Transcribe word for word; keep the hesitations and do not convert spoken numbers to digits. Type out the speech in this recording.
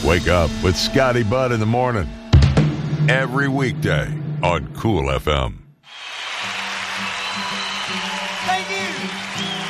Wake up with Scotty Budd in the morning. Every weekday on Cool F M.